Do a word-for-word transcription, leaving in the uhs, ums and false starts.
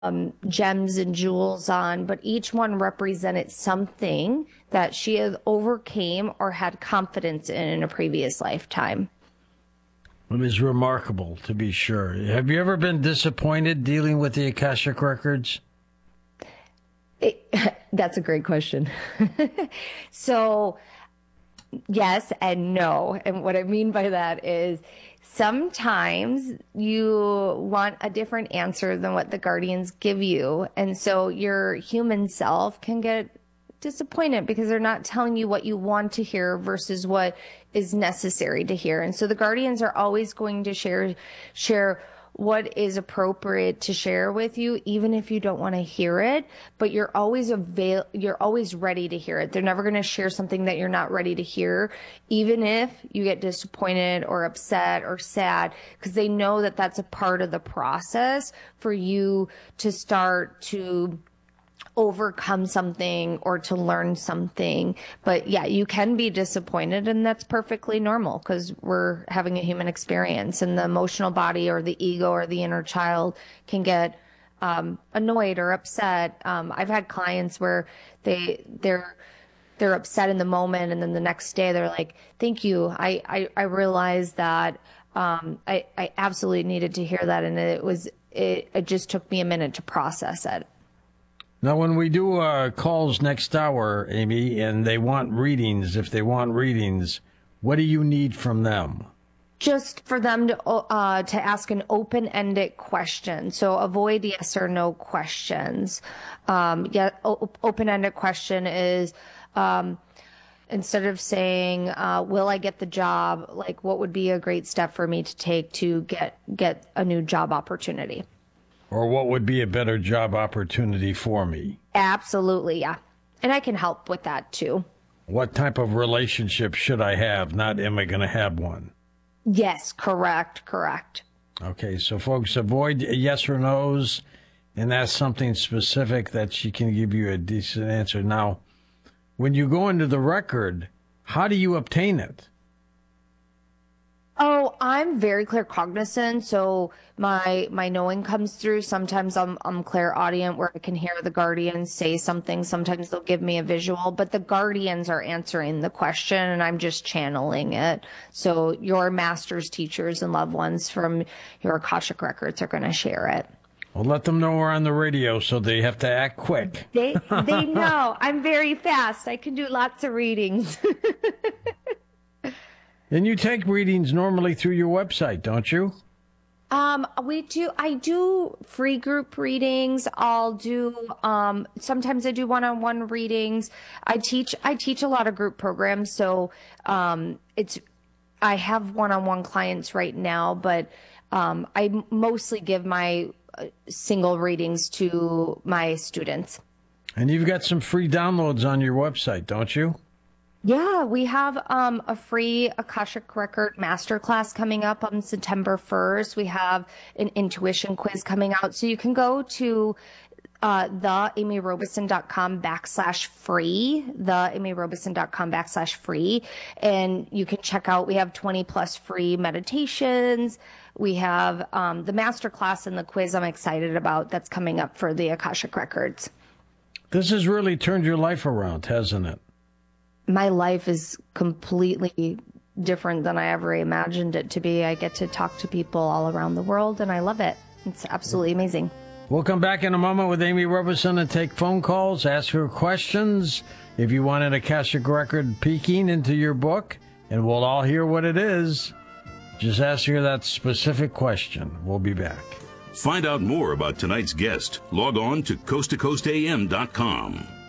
um, gems and jewels on, but each one represented something that she had overcame or had confidence in in a previous lifetime. It is remarkable, to be sure. Have you ever been disappointed dealing with the Akashic Records? It, that's a great question. So, yes and no. And what I mean by that is sometimes you want a different answer than what the guardians give you. And so your human self can get disappointed because they're not telling you what you want to hear versus what is necessary to hear. And so the guardians are always going to share share what is appropriate to share with you, even if you don't want to hear it, but you're always avail you're always ready to hear it. They're never going to share something that you're not ready to hear, even if you get disappointed or upset or sad, because they know that that's a part of the process for you to start to overcome something or to learn something. But yeah, you can be disappointed, and that's perfectly normal because we're having a human experience, and the emotional body or the ego or the inner child can get um, annoyed or upset. Um, I've had clients where they they're they're upset in the moment, and then the next day they're like, "Thank you. I I, I realized that um, I I absolutely needed to hear that, and it was it it just took me a minute to process it." Now, when we do uh, calls next hour, Amy, and they want readings, if they want readings, what do you need from them? Just for them to uh, to ask an open-ended question. So avoid yes or no questions. Um, yeah, o- open-ended question is um, instead of saying, uh, "Will I get the job?" Like, what would be a great step for me to take to get get a new job opportunity? Or what would be a better job opportunity for me? Absolutely, yeah. And I can help with that too. What type of relationship should I have? Not am I going to have one? Yes, correct, correct. Okay, so folks, avoid yes or no's and ask something specific that she can give you a decent answer. Now, when you go into the record, how do you obtain it? Oh, I'm very claircognizant, so my my knowing comes through. Sometimes I'm I'm clairaudient, where I can hear the guardians say something. Sometimes they'll give me a visual, but the guardians are answering the question, and I'm just channeling it. So your masters, teachers, and loved ones from your Akashic Records are going to share it. Well, let them know we're on the radio, so they have to act quick. They they know I'm very fast. I can do lots of readings. And you take readings normally through your website, don't you? Um, we do, I do free group readings. I'll do, um, sometimes I do one-on-one readings. I teach, I teach a lot of group programs. So, um, it's, I have one-on-one clients right now, but, um, I mostly give my uh, single readings to my students. And you've got some free downloads on your website, don't you? Yeah, we have um, a free Akashic Record Masterclass coming up on September first. We have an intuition quiz coming out. So you can go to uh, the amy robeson dot com backslash free, the amy robeson dot com backslash free. And you can check out, we have twenty plus free meditations. We have um, the masterclass and the quiz I'm excited about that's coming up for the Akashic Records. This has really turned your life around, hasn't it? My life is completely different than I ever imagined it to be. I get to talk to people all around the world, and I love it. It's absolutely amazing. We'll come back in a moment with Amy Robeson and take phone calls, ask her questions. If you want an Akashic Record peeking into your book, and we'll all hear what it is, just ask her that specific question. We'll be back. Find out more about tonight's guest. Log on to coast to coast a m dot com.